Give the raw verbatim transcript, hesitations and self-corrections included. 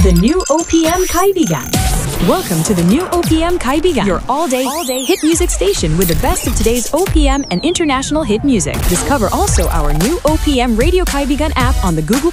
The new O P M Kaibigan. Welcome to the new O P M Kaibigan, your all-day, all-day hit music station with the best of today's O P M and international hit music. Discover also our new O P M Radio Kaibigan app on the Google